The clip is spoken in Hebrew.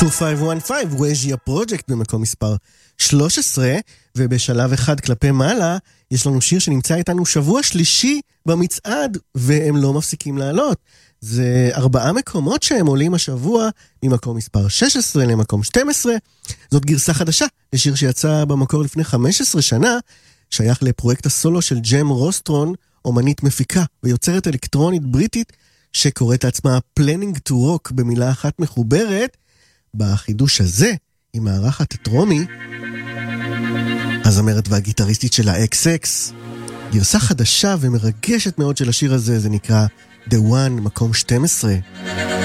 2515, וג'יה פרויקט במקום מספר 13, ובשלב אחד כלפי מעלה, יש לנו שיר שנמצא איתנו שבוע שלישי במצעד, והם לא מפסיקים לעלות. זה 4 מקומות שהם עולים השבוע, ממקום מספר 16 למקום 12. זאת גרסה חדשה לשיר שיצא במקור לפני 15 שנה, שייך לפרויקט הסולו של ג'ם רוסטרון, אומנית מפיקה ויוצרת אלקטרונית בריטית, שקוראת לעצמה Planning to Rock במילה אחת מחוברת. בחידוש הזה, עם מארחת את רומי, הזמרת והגיטריסטית של ה-XX, גרסה חדשה ומרגשת מאוד של השיר הזה, זה נקרא The One, מקום 12.